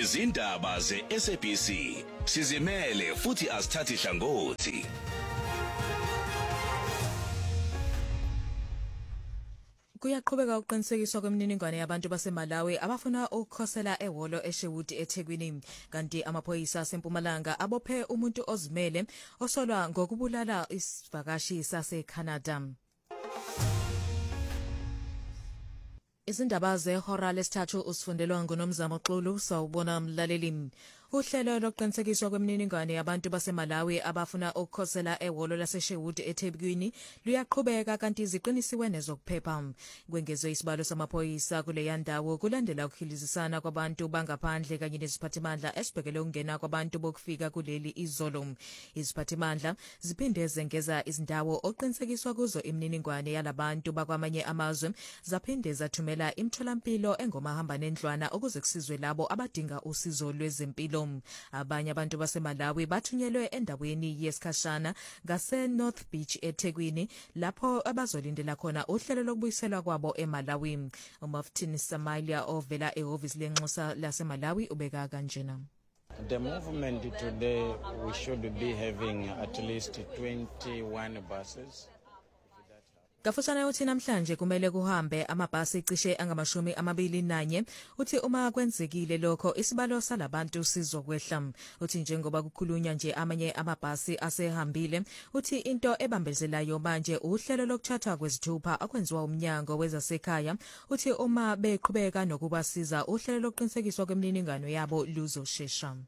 izindaba ze-SABC sizimele futhi asithathi hlangothi. Kuyaqhubeka ukuqinisekiswa kwemininingwane yabantu baseMalawi abafuna ukukhosela ehholo eSherwood eThekwini kanti amaphoyisa aseMpumalanga abophe umuntu ozimele osolwa ngokubulala isivakashi saseCanada. Izindaba zehora lesithathu usifundelwa nguNomzamo Xulu sawubona mlaleli. Uhlelo lokuqinisekiswa kwemininingwane yabantu baseMalawi abafuna ukukhosela ehholo laseSherwood eThekwini luyaqhubeka kanti iziqinisiwe nezokuphepha. Kwengezwe isibalo samaphoyisa kuleya ndawo kulandela ukuhilizisana kwabantu bangaphandle kanye neziphathimandla esibhekele ukungena kwabantu bokufika kuleli izolo. Iziphathimandla ziphinde zengeza izindawo oqinisekiswa kuzo imininingwane yalabantu bakwamanye amazwe zaphinde zathumela imitholampilo engomahamba nendlwana ukuze kusizwe labo abadinga usizo lwezempilo. Abanye abantu baseMalawi bathunyelwe endaweni yesikhashana ngase North Beach eThekwini lapho abazolindela khona uhlelo lokubuyiselwa kwabo eMalawi. Umuftini Samalia ovela ehhovisi lenxusa laseMalawi ubeka kanjena. The movement today, we should be having at least 21 buses. Gafusana uthi namhlanje kumele kuhambe amabhasi cishe angama-21 uthi uma kwenzekile lokho isibalo salabantu sizokwehla. Uthi njengoba kukhulunywa nje amanye amabhasi asehambile uthi into ebambezelayo manje uhlelo lokuthathwa kwezithupha akwenziwa umnyango wezasekhaya uthi uma beqhubeka nokubasiza uhlelo lokuqinisekiswa kwemininingwane yabo luzoshesha.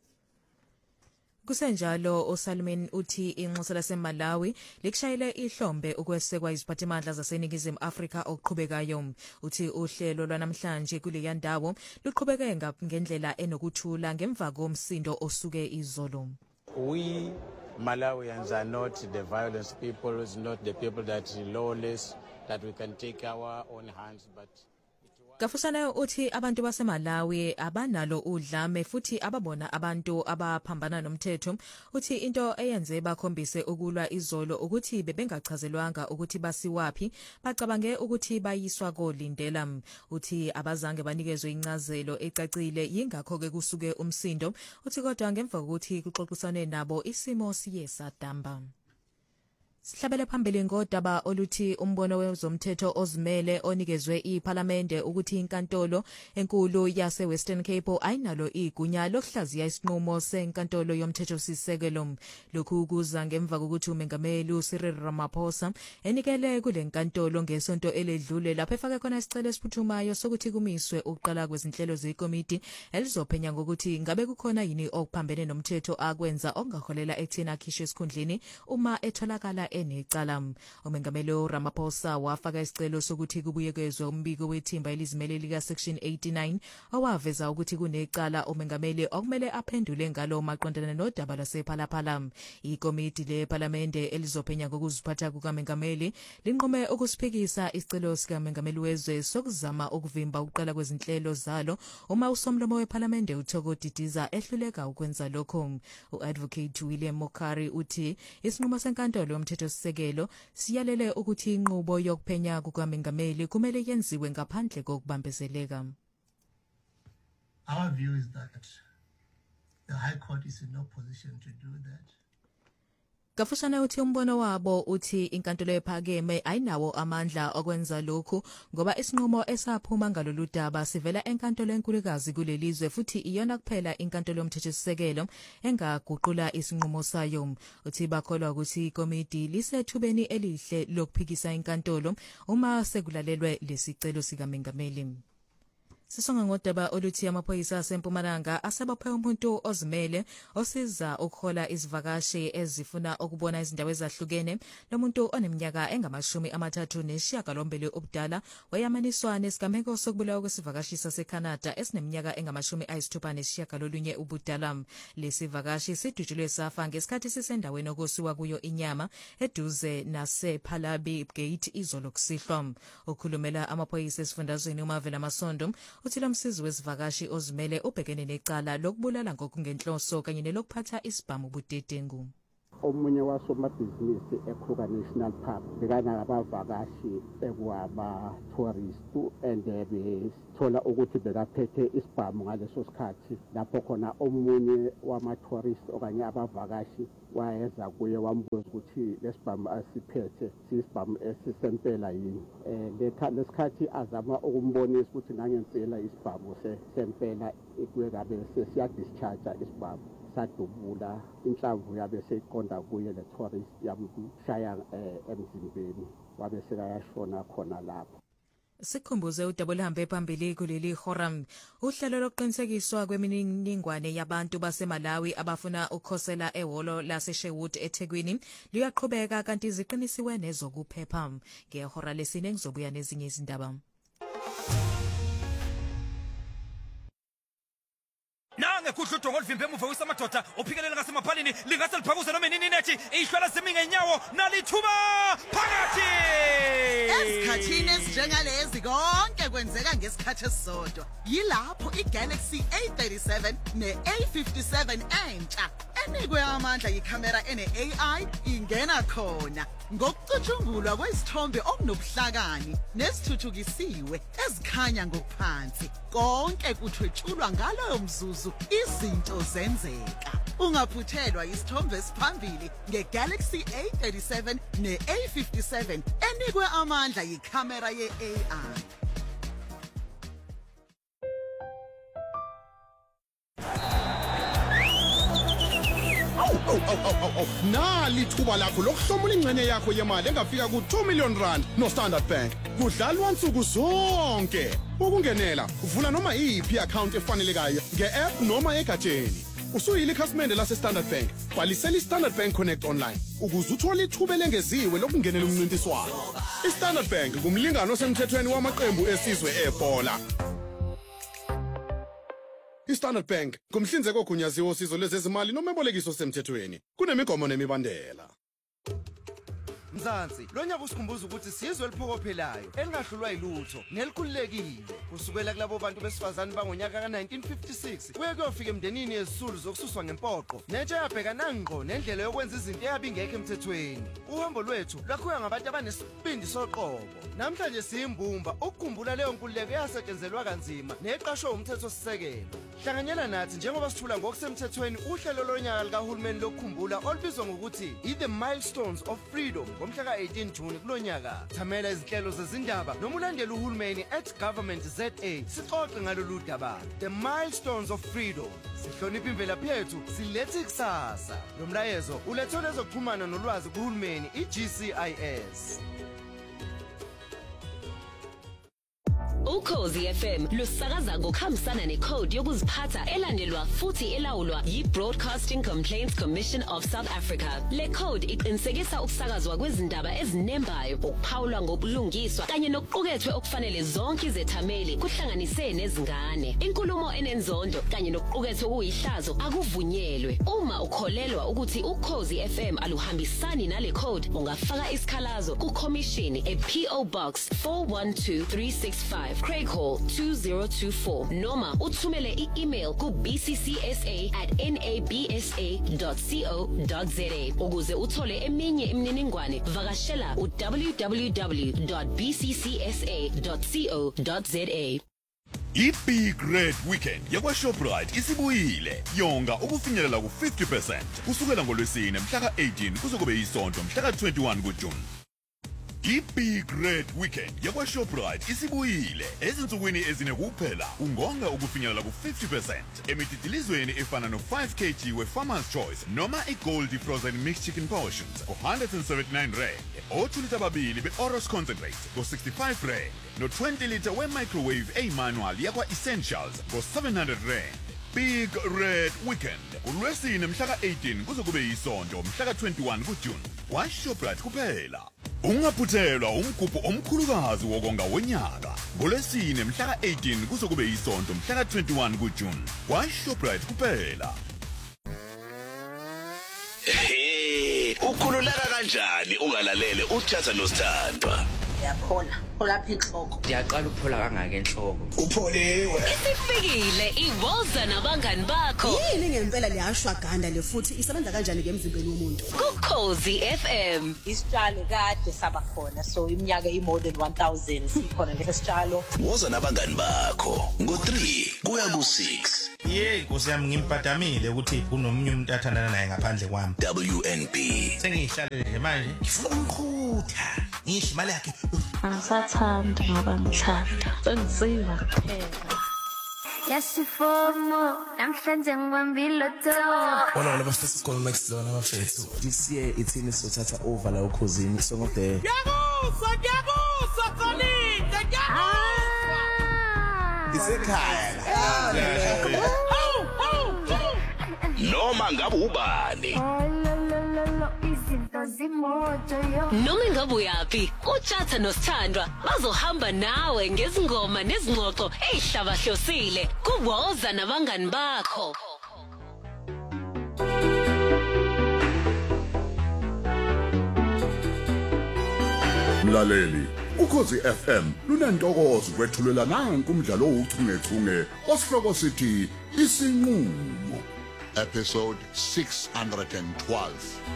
Kusenjalo uSalman uthi inxusa laseMalawi likushayele ihlombe ukwesekwa iziphathimandla zaseNingizimu Afrika okuqhubekayo. Uthi uhlelo lwanamhlanje kuleya ndawo luqhubeke ngendlela enokuthula ngemva komsindo osuke izolo. We Malawians are not the violence people, it's not the people that are lawless, that we can take our own hands, but Gafusana uthi abantu baseMalawi abanalo udlame futhi ababona abantu abaphambana nomthetho. Uthi into eyenze bakhombise ukulwa izolo ukuthi bebengachazelwanga ukuthi basiwapi bacabange ukuthi bayiswa kolindela. Uthi abazange banikezwe incazelo ecacile yingakho ke kusuke umsindo. Uthi kodwa ngemva kokuthi kuxoxisane nabo isimo siyesadamba. Sihlabele phambili ngodaba oluthi umbono wezomthetho ozimele onikezwe iPhalamende ukuthi inkantolo enkulu yase Western Cape ayinalo igunya lokuhlaziya isinqumo senkantolo yomthethosisekelo. Lokhu kuza ngemva kokuthi uMengameli Cyril Ramaphosa enikele kule nkantolo ngesonto eledlule lapho efake khona isicelo esiphuthumayo sokuthi kumiswe ukuqala kwezinhlelo zekomiti elizophenya ngokuthi ngabe kukhona yini okuphambene nomthetho akwenza ongaholela ekutheni akhishwe esikhundleni uma etholakala enecala. uMengameli Ramaphosa wafaka isicelo sokuthi kubuyekezwe umbiko wethimba elizimele lika section 89 owaveza ukuthi kunecala uMengameli okumele aphendule ngalo maqondana nodaba lwasePhalaphala. Ikomiti lePhalamende elizophenya ngokuziphatha kukaMengameli linqume ukusiphikisa isicelo sikaMengameli wezwe sokuzama ukuvimba ukuqala kwezinhlelo zalo uma usomlomo wePhalamende uThoko Didiza ehluleka ukwenza lokho. uAdvocate William Mokari uthi isinqumo senkantolo yomthethosisekelo siyalele ukuthi inqubo yokuphenya kukaMengameli kumele yenziwe ngaphandle kokubambezeleka. Our view is that the High Court is in no position to do that. Gafusana uthi umbono wabo uthi inkantolo ephakeme ayinawo amandla okwenza lokhu ngoba isinqumo esaphuma ngalolu daba sivela enkantolo enkulukazi kulelizwe futhi iyona kuphela inkantolo yomthethosisekelo engaguqula isinqumo sayo. Uthi bakholwa ukuthi ikomiti lisethubeni elihle lokuphikisa inkantolo uma sekulalelwe lesicelo sikaMengameli. Sisonga ngodaba oluthi amaphoyisa aseMpumalanga asebaphe umuntu ozimele osiza ukuhola izivakashi ezifuna ukubona izindawo ezahlukene. Lo muntu oneminyaka engamashumi-38 ubudala wayamaniswa nesigameko sokubulawa kwesivakashi saseCanada esineminyaka engama-69 ubudala. Lesivakashi sidutshulwe safa ngesikhathi sisendaweni okusiwa kuyo inyama eduze nasePhalabi Gate izolo kusihlwa. Ukhulumela amaphoyisa esifundazweni uMavela Masondo uthi lo msizi wesivakashi ozimele ubhekene necala lokubulala ngokungenhloso kanye nelokuphatha isibhamu budedengu. Omunye wasomabhizinisi eKruger National Park bekana abavakashi ekwaba tourist and sathola ukuthi bekaphethe isibhamu ngaleso sikhathi lapho khona omunye wama-tourist okanye abavakashi wayeza kuye wambuza ukuthi lesibhamu asiphethe sisibhamu esisempela yini. Lesikhathi azama ukumbonisa ukuthi nangempela isibhamu sempela kuye kabe sesiyadischarge isibhamu sadubula inhlamvu yabe seyiqonda kuye le tourist yamshaya emzimbeni wabe sekayashona khona lapho. Sikhumbuze udabula hambe phambili kuleli forum uhlelo lokuqinisekiswa kwemininingwane yabantu baseMalawi abafuna ukukhosela ehholo laseSherwood eThekwini liyaqhubeka kanti iziqinisiwe nezokuphepha. Ngehora lesine ngizobuya nezinye izindaba. Nange kudludwa ngolivimbe emuva wisamadoda ophikelela ngasemaphalini lingase liphakuze noma inini nethi ihlwela simi ngenyawo nalithuba phakathi. Esikhathini esinjengalezi konke kwenzeka ngesikhathi esisodwa. Yilapho iGalaxy A37 ne-A57 entsha enikwe amandla yikhamera ene-AI ingena khona. Ngokucutshungulwa kwezithombe okunobuhlakani nesithuthukisiwe ezikhanya ngokuphansi. Konke kuthwetshulwa ngaloyo mzuzu izinto zenzeka. Ungaphuthelwa isithombe esiphambili ngeGalaxy A37 ne-A57 enikwe amandla yikhamera ye-AI. Nali thuba lakho lokuhlomula ingxenye yakho yemali engafika ku2 million rand no Standard Bank. Kudlalwa nsuku zonke. Ukungenela uvula noma iyiphi iaccount efanelekayo nge-app noma egatsheni. Usuyile ikhasimende lase Standard Bank. Bhalisela iStandard Bank Connect online ukuze uthole ithuba lengeziwe lokungenela umncintiswano. iStandard Bank kumlingano osemthethweni wamaqembu esizwe ebhola. iStandard Bank kumhlinzeko ogunyaziwe osizo lwezezimali noma ebolekiso semthethweni. Kunemigomo nemibandela. Mzansi, lo nyaka usikhumbuza ukuthi sizwe eliphokophelayo elingahlulwa yilutho nelikhululekile kusukela kulabo bantu besifazane bangonyaka ka1956 kuye kuyofika emndenini yezisulu zokususwa ngempoqo nentsha yabhekana ngqo nendlela yokwenza izinto eyabingekho emthethweni. Uhambo lwethu lwakhiwa ngabantu abanesibindi soqobo. Namhlanje siyimbumba ukukhumbula leyo nkululeko eyasetshenzelwa kanzima neqashwe umthethosisekelo. Hlanganyela nathi njengoba sithula ngokusemthethweni uhlelo lonyaka likahulumeni lokukhumbula olubizwa ngokuthi i-The Milestones of Freedom ngomhla ka-18 June kulonyaka. Thamela izinhlelo zezindaba noma ulandela uhulumeni @government.za sixoxe ngalolu daba. The Milestones of Freedom. Sihlonipha imvelaphi yethu, silethe ikusasa. Lo mlayezo ulethelwe ezokuxhumana nolwazi kuhulumeni iGCIS. Ukhozi FM lusakaza ngokuhambisana necode yokuziphatha elandelwa futhi elawulwa yi-Broadcasting Complaints Commission of South Africa. Le code iqinisekisa ukusakazwa kwezindaba ezinembayo, ukuphawulwa ngobulungiswa kanye nokuqukethwe okufanele zonke izethameli kuhlanganise nezingane. Inkulumo enenzondo kanye nokuqukethwe kuyihlazo akuvunyelwe. Uma ukholelwa ukuthi Ukhozi FM aluhambisani nale code, ungafaka isikhalazo kuCommission ePO Box 412365 Craig Hall 2024 noma uthumele i-email ku bcca@nabsa.co.za. Ukuze uthole eminye imininingwane vakashela www.bccsa.co.za. I-Big Red Weekend yakwaShoprite isibuyile. Yonga ukufinyelela ku-50% kusukela ngoLwesine mhla ka-18 kuze kube yiSonto mhla ka-21 kuJune. I-Big Red Weekend yakwaShoprite isibuyile. Ezinsukwini ezine kuphela ungonga ukufinyelela ku-50% emididilizweni efana no-5 kg we-Farmer's Choice noma i-Goldie Frozen Mixed Chicken Portions ku-179 rand, o2 liter babili be-Oros Concentrate ku-65 rand, no-20 liter we-microwave e-manual yakwa-Essentials ku-700 rand. Big Red Weekend kuLwesine mhla ka-18 kuze kube yiSonto mhla ka-21 kuJune kwaShoprite kuphela. Ungaphuthelwa umgubho omkhulukazi wokonga wonyaka ngoLwesine mhla ka-18 kuze kube yiSonto mhla ka-21 kuJune kwaShoprite kuphela. Ukhululeka kanjani ungalalele uThatha noSithandwa? Uyaphola, phola apha inhloko. Ngiyaqala ukuphola kangaka enhloko. Upholiwe. Isifikile iwoza nabangani bakho. Yini ngempela liyashwaganda le futhi isebenza kanjani ngemzimbeni womuntu? Ukhozi FM. Isitshalo kade saba khona, so iminyaka more than 1000 sikhona lesitshalo. Woza nabangani bakho ngo3 kuya ku6. Nkosi yami ngimpatamile ukuthi kunomunye umuntu athandana naye ngaphandle kwami. WNB. Sengihlalele nje manje ngifuna umkhutha. Ngisho imali yakhe. Angisathanda ngoba ngithanda. Sengiziva kuphela. Yasifomo namhlanje ngibambile to. Wona labafisa isikole next zone abafethu. This year ithini sothatha over la ukhosini so ngode. Ngiyakuza Colinde. Isekhaya. Noma ngabe ubani. Noma ngabe uyapi, uJatha noSithandwa bazohamba nawe ngezingoma nezingxoxo ezihlabahlosile kuwoza nabangani bakho. Mlaleli, Ukhozi FM lunantokozo kwethulela nanku umdlalo ouchungechunge osihloko sithi Isinqulo, episode 612.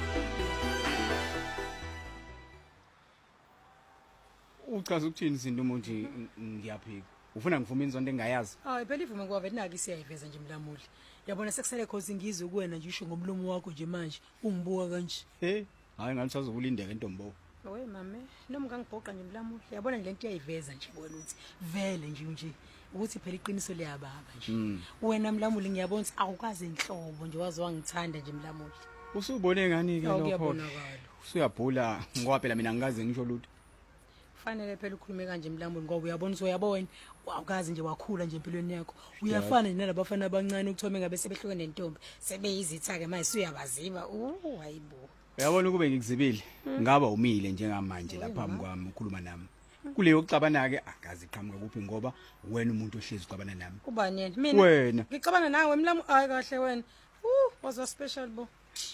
Uchaza ukuthini izinto umuntu ngiyaphika. Ufuna ngivuma inzondo engayazi? Hayi phela ivume ngoba naki siyayiveza nje mlamuli. Yabona sekusele khosi ngizwe kuwena nje usho ngomlomo wakho nje manje ungibuka kanje. Hayi ngathi sazokulindeka entombo. Owe mame, noma ngangibhoqa nje mlamuli. Yabona le nto iyayiveza nje wena uthi vele nje ukuthi phela iqiniso liyababa nje. Wena mlamuli ngiyabona ukuthi awukaze inhlobo nje wazi wangithanda nje mlamuli. Usubone ngani ke lokho? Usuyabhula ngoba phela mina ngikaze ngisho lutho. Fanele phela ukhulume kanje mlamuli ngoba uyabona uyabona awukazi nje wakhula nje empilweni yakho. Uyafana nje nalabafana abancane ukuthome ngabe sebehluke nentombi sebeyizitha ke manje uyabaziba. Hayibo. Uyabona ukube ngikuzibile ngaba umile njengamanje lapha kwami ukhuluma nami. Kuleyo uxabana ke akazi iqhamuka kuphi ngoba wena umuntu ohlezi uxabana nami. Ubani yena? Mina. Wena. Ngicabana nawe mlamu hayi kahle wena. Was special bo.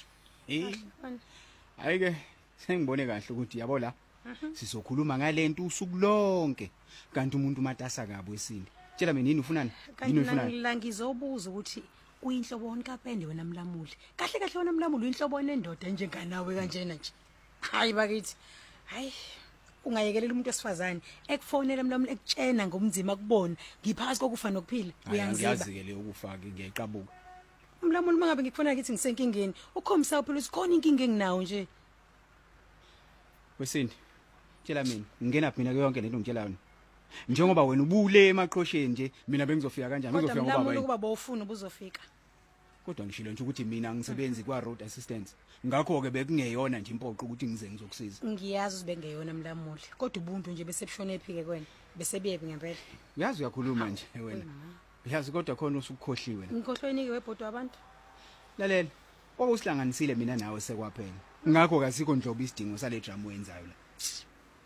Ayike sengibone kahle ukuthi yabo la sizokhuluma ngalento usuku lonke kanti umuntu matasa kabo esini. Tshela mina yini ufunani? Yini ufunani? La ngizobuza ukuthi uyinhlobo wonkapende wena mlamuli. Kahle kahle wena mlamuli uyinhlobo nendoda njenganawe kanjena nje. Hayi bakithi. Hayi ungayekelela umuntu wesifazane ekufonela mlamuli ekutshena ngomzima kubona ngiphakathi kokufa nokuphila uyangiziba. Ngiyazi-ke le ukufaka ngiyayiqabuka. Mlamuli mangabe ngikufuna ukuthi ngisenkingeni ukhomisa phela usikhona inkinga enginawo nje. Wesini tshela mina ngingena mina ke yonke lento ngitshela yona. Njengoba wena ubule emaqhosheni nje mina bengizofika kanjani ngizofika ngoba mlamuli ukuba bowufuna ubuzofika. Kodwa ngishilo nje ukuthi mina ngisebenzi kwa road assistance. Ngakho ke bekungeyona nje impoqo ukuthi ngize ngizokusiza. Ngiyazi uzibengeyona mlamuli kodwa ubuntu nje bese bushone ephike kwena bese biyephi ngempela. Uyazi uyakhuluma nje wena. Uyazi kodwa khona usukukhohliwe la. Ngikhohlweni ke webhodo wabantu. Lalela. Okusihlanganisile mina nawe sekwaphela. Ngakho kasikho njobo isidingo sale drama wenzayo la.